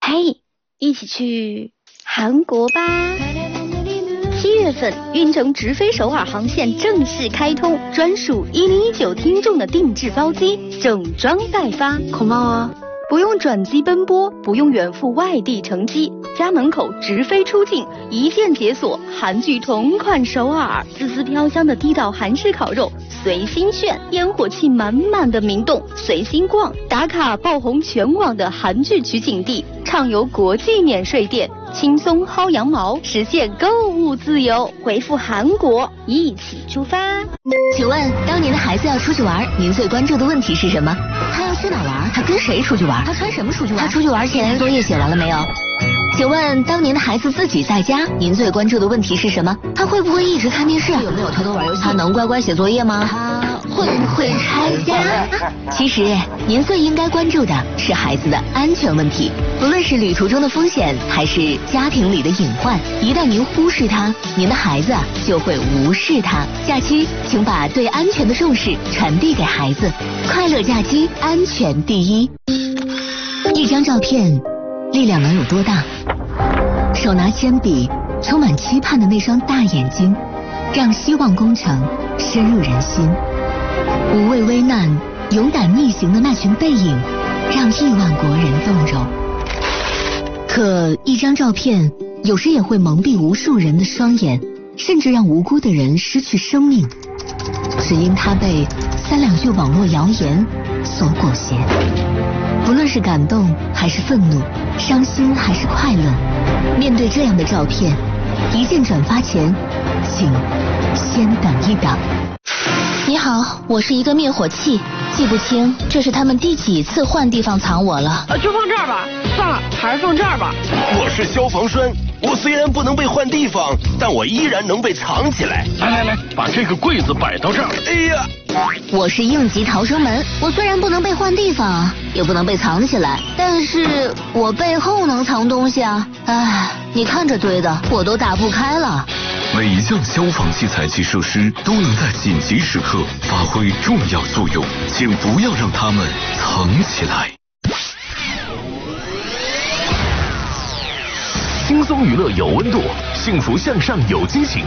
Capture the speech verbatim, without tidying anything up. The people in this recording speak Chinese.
嘿，一起去韩国吧！七月份，运城直飞首尔航线正式开通，专属一零一九听众的定制包机，整装待发。 고마워。 不用转机奔波，不用远赴外地乘机，家门口直飞出境，一键解锁韩剧同款首尔，滋滋飘香的地道韩式烤肉随心炫，烟火气满满的明洞随心逛，打卡爆红全网的韩剧取景地，畅游国际免税店，轻松薅羊毛，实现购物自由。回复韩国，一起出发。 请问，当您的孩子要出去玩，您最关注的问题是什么？他要去哪玩？他跟谁出去玩？他穿什么出去玩？他出去玩前作业写完了没有？请问，当您的孩子自己在家，您最关注的问题是什么？他会不会一直看电视？有没有偷偷玩游戏？他能乖乖写作业吗？他会不会拆家？其实，您最应该关注的是孩子的安全问题。不论是旅途中的风险，还是家庭里的隐患，一旦您忽视它，您的孩子就会无视它。假期，请把对安全的重视传递给孩子。快乐假期，安全第一。一张照片，力量能有多大？手拿铅笔，充满期盼的那双大眼睛，让希望工程深入人心。无畏危难，勇敢逆行的那群背影，让亿万国人动容。可一张照片，有时也会蒙蔽无数人的双眼，甚至让无辜的人失去生命，只因他被三两句网络谣言所裹挟。不论是感动还是愤怒，伤心还是快乐，面对这样的照片，一键转发前，请先等一等。你好，我是一个灭火器，记不清这是他们第几次换地方藏我了。 呃，就放这儿吧，算了，还是放这儿吧。 我是消防栓，我虽然不能被换地方，但我依然能被藏起来。 来来来，把这个柜子摆到这儿。 哎呀！ 我是应急逃生门，我虽然不能被换地方，也不能被藏起来，但是我背后能藏东西啊！唉，你看这堆的，我都打不开了。 每一项消防器材及设施都能在紧急时刻发挥重要作用，请不要让它们藏起来。 轻松娱乐有温度，幸福向上有激情。